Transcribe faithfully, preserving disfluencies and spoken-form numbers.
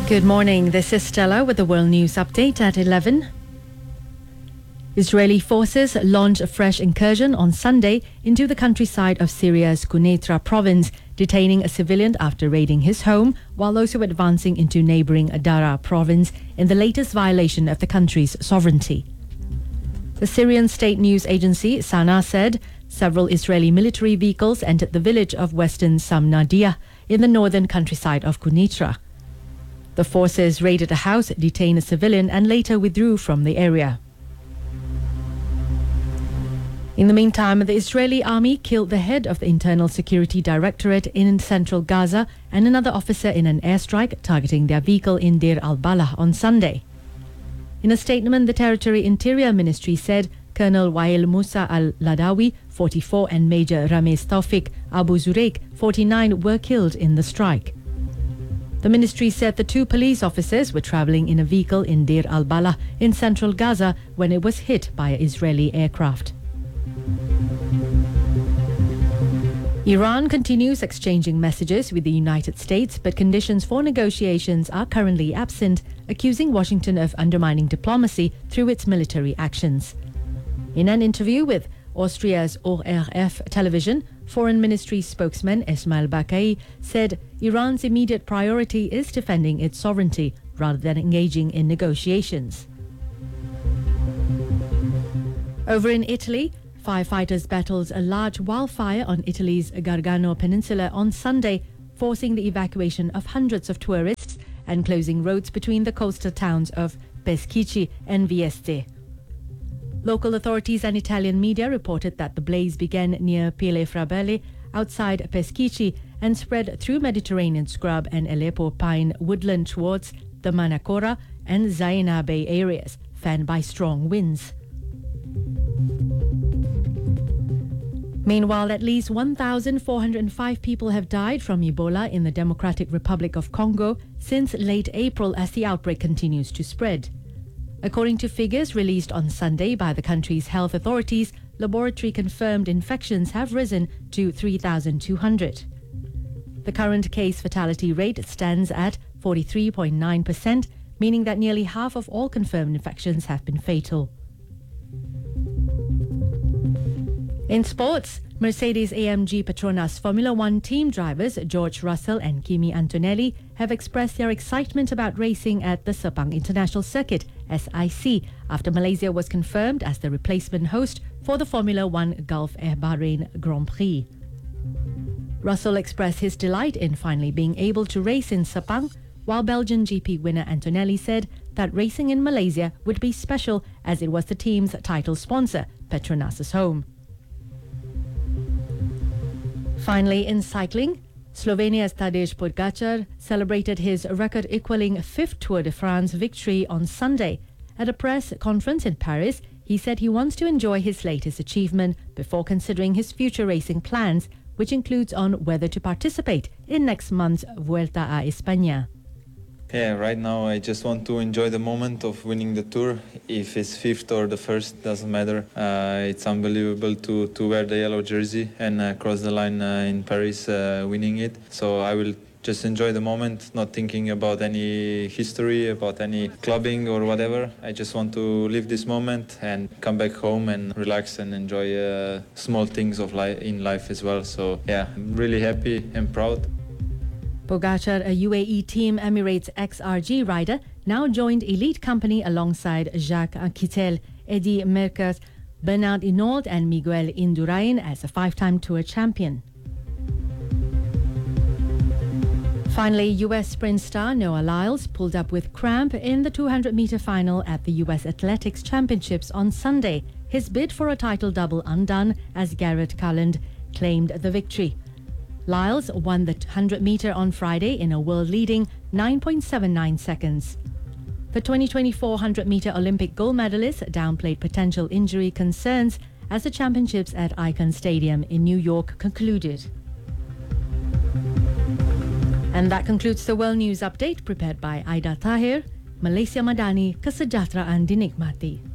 Good morning, this is Stella with the World News Update at eleven. Israeli forces launched a fresh incursion on Sunday into the countryside of Syria's Quneitra province, detaining a civilian after raiding his home, while also advancing into neighboring Daraa province in the latest violation of the country's sovereignty. The Syrian state news agency Sana said several Israeli military vehicles entered the village of western Samnadia in the northern countryside of Quneitra. The forces raided a house, detained a civilian and later withdrew from the area. In the meantime, the Israeli army killed the head of the Internal Security Directorate in central Gaza and another officer in an airstrike targeting their vehicle in Deir al-Balah on Sunday. In a statement, the Territory Interior Ministry said Colonel Wael Musa al-Ladawi, forty-four, and Major Ramesh Taufik Abu Zureik, forty-nine, were killed in the strike. The ministry said the two police officers were travelling in a vehicle in Deir al-Balah in central Gaza when it was hit by an Israeli aircraft. Iran continues exchanging messages with the United States, but conditions for negotiations are currently absent, accusing Washington of undermining diplomacy through its military actions. In an interview with Austria's O R F television, Foreign Ministry spokesman Esmail Bakai said Iran's immediate priority is defending its sovereignty rather than engaging in negotiations. Over in Italy, firefighters battled a large wildfire on Italy's Gargano Peninsula on Sunday, forcing the evacuation of hundreds of tourists and closing roads between the coastal towns of Peschici and Vieste. Local authorities and Italian media reported that the blaze began near Pile Frabelle outside Peschici and spread through Mediterranean scrub and Aleppo pine woodland towards the Manacora and Zaina Bay areas, fanned by strong winds. Meanwhile, at least one thousand four hundred five people have died from Ebola in the Democratic Republic of Congo since late April as the outbreak continues to spread. According to figures released on Sunday by the country's health authorities, laboratory-confirmed infections have risen to three thousand two hundred. The current case fatality rate stands at forty-three point nine percent, meaning that nearly half of all confirmed infections have been fatal. In sports, Mercedes-A M G Petronas Formula One team drivers George Russell and Kimi Antonelli have expressed their excitement about racing at the Sepang International Circuit, S I C, after Malaysia was confirmed as the replacement host for the Formula One Gulf Air Bahrain Grand Prix. Russell expressed his delight in finally being able to race in Sepang, while Belgian G P winner Antonelli said that racing in Malaysia would be special as it was the team's title sponsor, Petronas' home. Finally, in cycling, Slovenia's Tadej Pogačar celebrated his record-equaling fifth Tour de France victory on Sunday. At a press conference in Paris, he said he wants to enjoy his latest achievement before considering his future racing plans, which includes on whether to participate in next month's Vuelta a España. Yeah, right now I just want to enjoy the moment of winning the Tour. If it's fifth or the first, doesn't matter. Uh, it's unbelievable to, to wear the yellow jersey and uh, cross the line uh, in Paris uh, winning it. So I will just enjoy the moment, not thinking about any history, about any clubbing or whatever. I just want to live this moment and come back home and relax and enjoy uh, small things of life in life as well. So yeah, I'm really happy and proud. Pogačar, a U A E Team Emirates X R G rider, now joined elite company alongside Jacques Anquetil, Eddy Merckx, Bernard Hinault and Miguel Indurain as a five-time Tour champion. Finally, U S sprint star Noah Lyles pulled up with cramp in the two hundred meter final at the U S Athletics Championships on Sunday. His bid for a title double undone as Garrett Culland claimed the victory. Lyles won the one hundred meter on Friday in a world-leading nine point seven nine seconds. The twenty twenty-four one hundred meter Olympic gold medalist downplayed potential injury concerns as the championships at Icon Stadium in New York concluded. And that concludes the World News Update prepared by Aida Tahir, Malaysia Madani, Kesejahteraan Dinikmati.